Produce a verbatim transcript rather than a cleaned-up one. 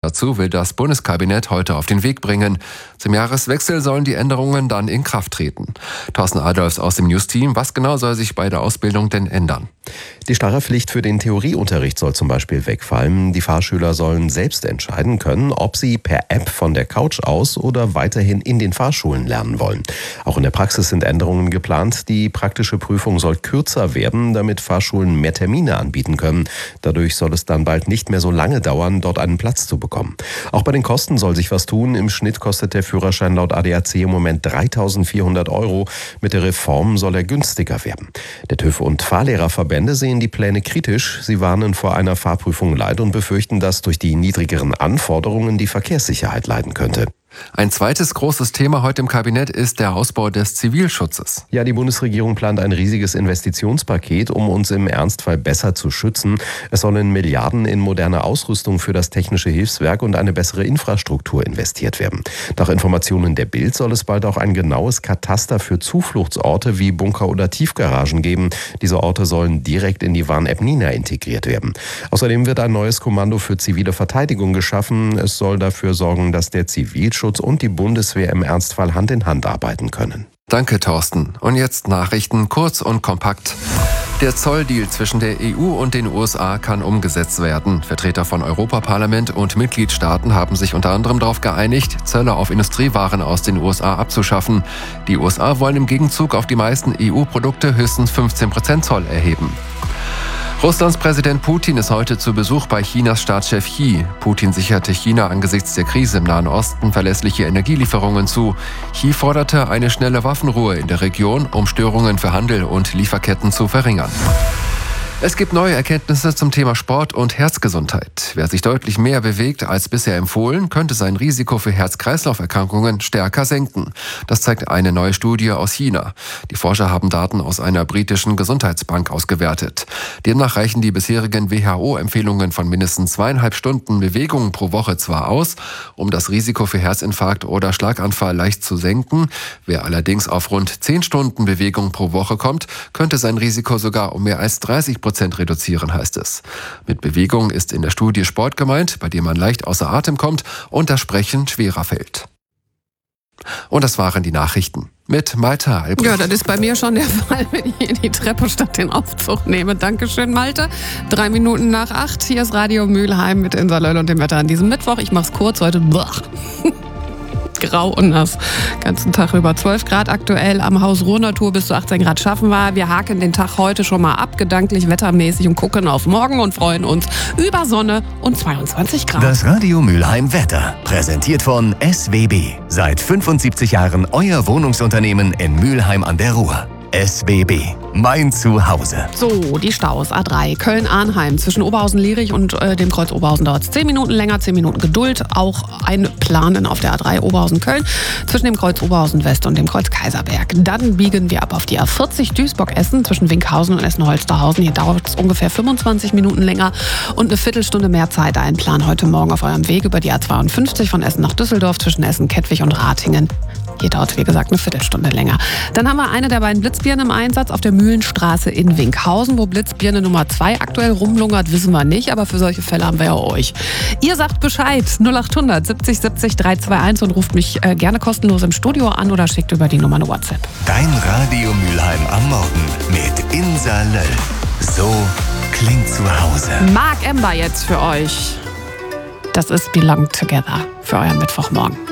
dazu will das Bundeskabinett heute auf den Weg bringen. Zum Jahreswechsel sollen die Änderungen dann in Kraft treten. Thorsten Adolfs aus dem News-Team. Was genau soll sich bei der Ausbildung denn ändern? Die starre Pflicht für den Theorieunterricht soll zum Beispiel wegfallen. Die Fahrschüler sollen selbst entscheiden können, ob sie per App von der Couch aus oder weiterhin in den Fahrschulen lernen wollen. Auch in der Praxis sind Änderungen geplant. Die praktische Prüfung soll kürzer werden, damit Fahrschulen mehr Termine anbieten können. Dadurch soll es dann bald nicht mehr so lange dauern, dort einen Platz zu bekommen. Auch bei den Kosten soll sich was tun. Im Schnitt kostet der Führerschein laut A D A C im Moment dreitausendvierhundert Euro. Mit der Reform soll er günstiger werden. Der TÜV und Fahrlehrerverbände sehen die Pläne kritisch. Sie warnen vor einer Fahrprüfung Leid und befürchten, dass durch die niedrigeren Anforderungen die Verkehrssicherheit leiden könnte. Ein zweites großes Thema heute im Kabinett ist der Ausbau des Zivilschutzes. Ja, die Bundesregierung plant ein riesiges Investitionspaket, um uns im Ernstfall besser zu schützen. Es sollen Milliarden in moderne Ausrüstung für das Technische Hilfswerk und eine bessere Infrastruktur investiert werden. Nach Informationen der Bild soll es bald auch ein genaues Kataster für Zufluchtsorte wie Bunker oder Tiefgaragen geben. Diese Orte sollen direkt in die Warn-App Nina integriert werden. Außerdem wird ein neues Kommando für zivile Verteidigung geschaffen. Es soll dafür sorgen, dass der Zivilschutz und die Bundeswehr im Ernstfall Hand in Hand arbeiten können. Danke, Thorsten. Und jetzt Nachrichten kurz und kompakt. Der Zolldeal zwischen der E U und den U S A kann umgesetzt werden. Vertreter von Europaparlament und Mitgliedstaaten haben sich unter anderem darauf geeinigt, Zölle auf Industriewaren aus den U S A abzuschaffen. Die U S A wollen im Gegenzug auf die meisten E U-Produkte höchstens fünfzehn Prozent Zoll erheben. Russlands Präsident Putin ist heute zu Besuch bei Chinas Staatschef Xi. Putin sicherte China angesichts der Krise im Nahen Osten verlässliche Energielieferungen zu. Xi forderte eine schnelle Waffenruhe in der Region, um Störungen für Handel und Lieferketten zu verringern. Es gibt neue Erkenntnisse zum Thema Sport und Herzgesundheit. Wer sich deutlich mehr bewegt als bisher empfohlen, könnte sein Risiko für Herz-Kreislauf-Erkrankungen stärker senken. Das zeigt eine neue Studie aus China. Die Forscher haben Daten aus einer britischen Gesundheitsbank ausgewertet. Demnach reichen die bisherigen W H O-Empfehlungen von mindestens zweieinhalb Stunden Bewegung pro Woche zwar aus, um das Risiko für Herzinfarkt oder Schlaganfall leicht zu senken. Wer allerdings auf rund zehn Stunden Bewegung pro Woche kommt, könnte sein Risiko sogar um mehr als dreißig Prozent reduzieren, heißt es. Mit Bewegung ist in der Studie Sport gemeint, bei dem man leicht außer Atem kommt und das Sprechen schwerer fällt. Und das waren die Nachrichten mit Malte Albrecht. Ja, das ist bei mir schon der Fall, wenn ich hier die Treppe statt den Aufzug nehme. Dankeschön, Malte. Drei Minuten nach acht. Hier ist Radio Mülheim mit Insa Löll und dem Wetter an diesem Mittwoch. Ich mach's kurz heute. Grau und nass. Ganzen Tag über zwölf Grad aktuell. Am Haus Ruhrnatur bis zu achtzehn Grad schaffen wir. Wir haken den Tag heute schon mal ab, gedanklich, wettermäßig und gucken auf morgen und freuen uns über Sonne und zweiundzwanzig Grad. Das Radio Mülheim Wetter. Präsentiert von S W B. Seit fünfundsiebzig Jahren euer Wohnungsunternehmen in Mülheim an der Ruhr. S W B. Mein Zuhause. So, die Staus. A drei, Köln-Arnheim. Zwischen Oberhausen-Lierich und äh, dem Kreuz Oberhausen dauert es zehn Minuten länger, zehn Minuten Geduld. Auch ein Planen auf der A drei Oberhausen-Köln. Zwischen dem Kreuz Oberhausen-West und dem Kreuz Kaiserberg. Dann biegen wir ab auf die A vierzig Duisburg-Essen zwischen Winkhausen und Essen-Holsterhausen. Hier dauert es ungefähr fünfundzwanzig Minuten länger und eine Viertelstunde mehr Zeit. Ein Plan heute Morgen auf eurem Weg über die A zweiundfünfzig von Essen nach Düsseldorf zwischen Essen-Kettwig und Ratingen. Hier dauert es, wie gesagt, eine Viertelstunde länger. Dann haben wir eine der beiden Blitzbirnen im Einsatz auf der Mühlenstraße in Winkhausen. Wo Blitzbirne Nummer zwei aktuell rumlungert, wissen wir nicht. Aber für solche Fälle haben wir ja euch. Ihr sagt Bescheid. null achthundert siebzig siebzig dreihundertzweiundundzwanzig und ruft mich äh, gerne kostenlos im Studio an oder schickt über die Nummer eine WhatsApp. Dein Radio Mülheim am Morgen mit Insa Löll. So klingt zu Hause. Marc Ember jetzt für euch. Das ist Belong Together für euren Mittwochmorgen.